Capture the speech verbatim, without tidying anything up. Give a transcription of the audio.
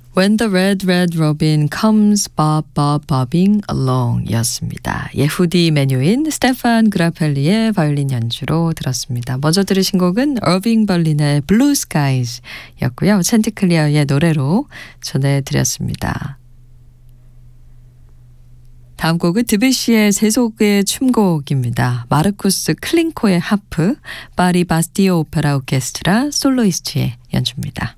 When the red red robin comes bob bob bobbing along 였습니다. 예후디 메뉴인 스테판 그라펠리의 바이올린 연주로 들었습니다. 먼저 들으신 곡은 어빙 벌린의 Blue Skies 였고요. 찬티클리어의 노래로 전해드렸습니다. 다음 곡은 드뷔시의 세속의 춤곡입니다. 마르쿠스 클린코의 하프, 파리 바스티오 오페라 오케스트라 솔로이스트의 연주입니다.